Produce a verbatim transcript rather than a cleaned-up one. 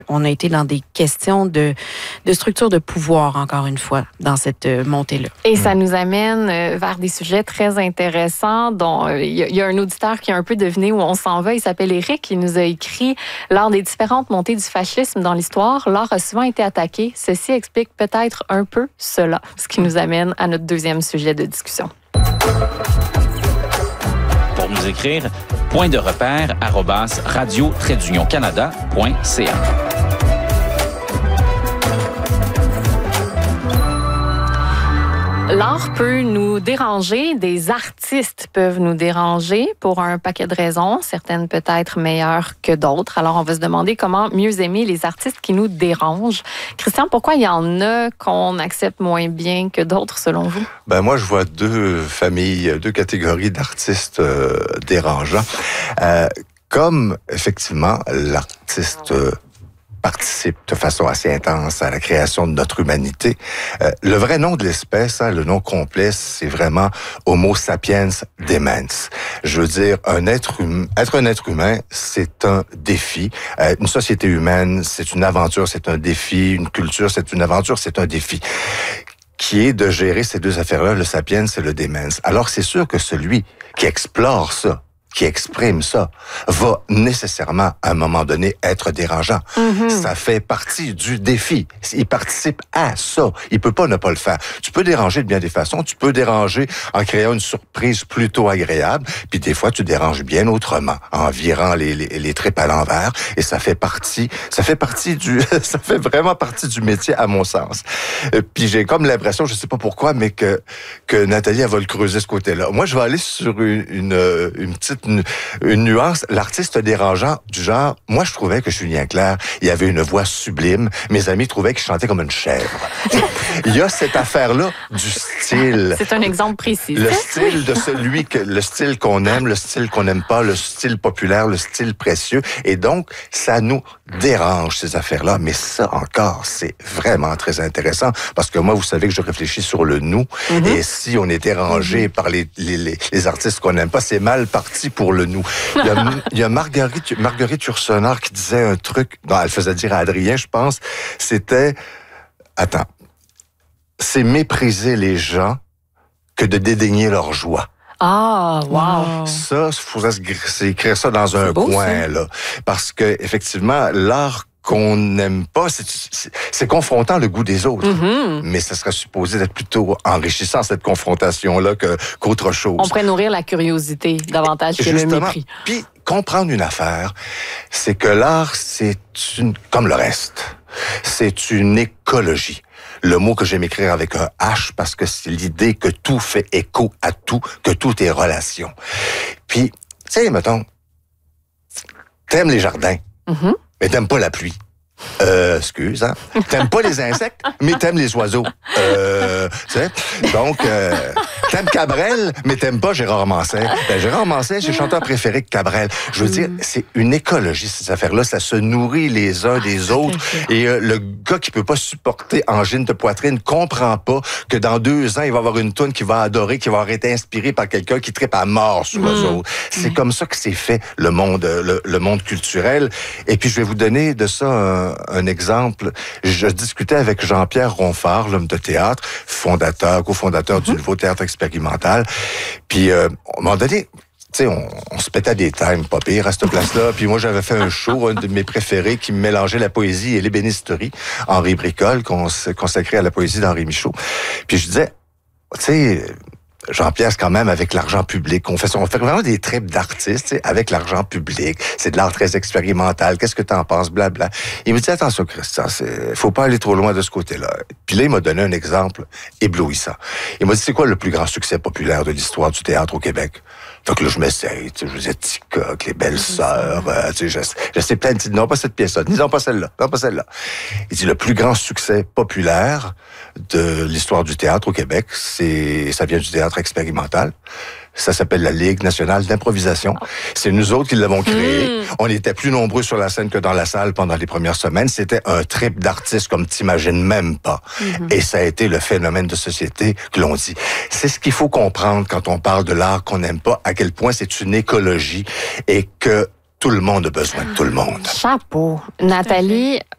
On a été dans des questions de, de structure de pouvoir, encore une fois, dans cette euh, montée-là. Et ça nous amène euh, vers des sujets très intéressants dont il euh, y, y a un auditeur qui a un peu deviné où on s'en va. Il s'appelle Éric. Il nous a écrit « Lors des différentes montées du fascisme dans l'histoire, l'art a souvent été attaqué. Ceci explique peut-être un peu cela. » Ce qui nous amène à notre deuxième sujet de discussion. Pour nous écrire, point de repère arobase radio trait d'union canada point c a. L'art peut nous déranger, des artistes peuvent nous déranger pour un paquet de raisons, certaines peut-être meilleures que d'autres. Alors, on va se demander comment mieux aimer les artistes qui nous dérangent. Christian, pourquoi il y en a qu'on accepte moins bien que d'autres, selon vous? Ben moi, je vois deux familles, deux catégories d'artistes euh, dérangeants. Euh, comme, effectivement, l'artiste... Euh, participe de façon assez intense à la création de notre humanité. Euh, le vrai nom de l'espèce, hein, le nom complet, c'est vraiment Homo sapiens demens. Je veux dire, un être hum, être un être humain, c'est un défi. Euh, une société humaine, c'est une aventure, c'est un défi. Une culture, c'est une aventure, c'est un défi. Qui est de gérer ces deux affaires-là, le sapiens et le demens. Alors, c'est sûr que celui qui explore ça, qui exprime ça, va nécessairement, à un moment donné, être dérangeant. Mm-hmm. Ça fait partie du défi. Il participe à ça. Il peut pas ne pas le faire. Tu peux déranger de bien des façons. Tu peux déranger en créant une surprise plutôt agréable. Puis des fois, tu déranges bien autrement, en virant les, les, les tripes à l'envers. Et ça fait partie, ça fait partie du, ça fait vraiment partie du métier, à mon sens. Puis j'ai comme l'impression, je sais pas pourquoi, mais que, que Nathalie, elle va le creuser ce côté-là. Moi, je vais aller sur une, une, une petite Une, une nuance, l'artiste dérangeant du genre, moi je trouvais que Julien Clerc, il avait une voix sublime, mes amis trouvaient qu'il chantait comme une chèvre. Il y a cette affaire-là du style. C'est un exemple précis. Le style de celui que, le style qu'on aime, le style qu'on n'aime pas, le style populaire, le style précieux, et donc ça nous dérange ces affaires-là, mais ça encore, c'est vraiment très intéressant, parce que moi, vous savez que je réfléchis sur le nous, mm-hmm. et si on est dérangé mm-hmm. par les, les, les, les artistes qu'on n'aime pas, c'est mal parti pour le nous. Il y a, il y a Marguerite, Marguerite Yourcenar qui disait un truc, non, elle faisait dire à Adrien, je pense, c'était, attends, c'est mépriser les gens que de dédaigner leur joie. Ah, wow! Ça, il faudrait écrire ça dans un beau, coin, ça. Là. Parce que, effectivement, l'art qu'on n'aime pas, c'est, c'est, c'est confrontant le goût des autres. Mm-hmm. Mais ça serait supposé d'être plutôt enrichissant, cette confrontation-là, que, qu'autre chose. On pourrait nourrir la curiosité davantage que le mépris. Puis, comprendre une affaire, c'est que l'art, c'est une, comme le reste, c'est une écologie. Le mot que j'aime écrire avec un H, parce que c'est l'idée que tout fait écho à tout, que tout est relation. Puis, tu sais, mettons, t'aimes les jardins. Mm-hmm. Mais t'aimes pas la pluie. Euh, excuse, hein. T'aimes pas les insectes, mais t'aimes les oiseaux. Euh, tu sais. Donc, euh, t'aimes Cabrel, mais t'aimes pas Gérard Manset. Ben, Gérard Manset, c'est le chanteur préféré de Cabrel. Je veux dire, c'est une écologie, ces affaires-là. Ça se nourrit les uns des autres. Et euh, le gars qui peut pas supporter angine de poitrine comprend pas que dans deux ans, il va avoir une toune qu'il va adorer, qui va avoir été inspirée par quelqu'un qui trippe à mort sur eux autres. C'est mmh. comme ça que c'est fait, le monde, le, le monde culturel. Et puis, je vais vous donner de ça un, un exemple. Je discutais avec Jean-Pierre Ronfard, l'homme de théâtre, fondateur, cofondateur mm-hmm. du Nouveau Théâtre Expérimental. Puis, euh, à un moment donné, tu sais, on, on se pétait des times pas pire à cette place-là. Puis moi, j'avais fait un show, un de mes préférés, qui mélangeait la poésie et l'ébénisterie. Henri Bricole, qu'on s'est consacré à la poésie d'Henri Michaud. Puis je disais, tu sais, Jean-Pierre, c'est quand même avec l'argent public. On fait, on fait vraiment des trips d'artistes avec l'argent public. C'est de l'art très expérimental. Qu'est-ce que t'en penses? Blabla. Il me dit, attention, Christian, il faut pas aller trop loin de ce côté-là. Puis là, il m'a donné un exemple éblouissant. Il m'a dit, c'est quoi le plus grand succès populaire de l'histoire du théâtre au Québec? Donc là, je m'essaye, tu sais, je vous ai Ticoc, les belles sœurs, euh, tu sais, je, je sais plein de titres. Non, pas cette pièce-là. Disons pas celle-là. Non, pas celle-là. Il dit, le plus grand succès populaire de l'histoire du théâtre au Québec, c'est, ça vient du théâtre expérimental. Ça s'appelle la Ligue nationale d'improvisation. C'est nous autres qui l'avons créé. Mmh. On était plus nombreux sur la scène que dans la salle pendant les premières semaines. C'était un trip d'artistes comme t'imagines même pas. Mmh. Et ça a été le phénomène de société que l'on dit. C'est ce qu'il faut comprendre quand on parle de l'art qu'on n'aime pas, à quel point c'est une écologie et que tout le monde a besoin de tout le monde. Chapeau. Nathalie,